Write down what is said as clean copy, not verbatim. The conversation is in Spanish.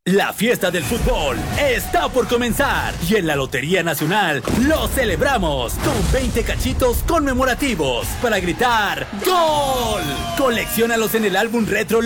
La fiesta del fútbol está por comenzar y en la Lotería Nacional lo celebramos con 20 cachitos conmemorativos para gritar ¡Gol! Colecciónalos en el álbum retro